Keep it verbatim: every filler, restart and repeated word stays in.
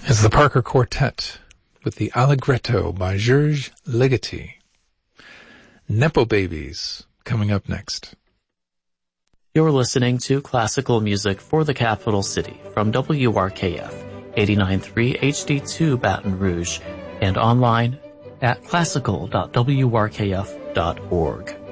is the Parker Quartet with the Allegretto by Georges Ligeti. Nepo Babies coming up next. You're listening to classical music for the capital city from W R K F eighty-nine point three H D two Baton Rouge and online at classical dot w r k f dot org.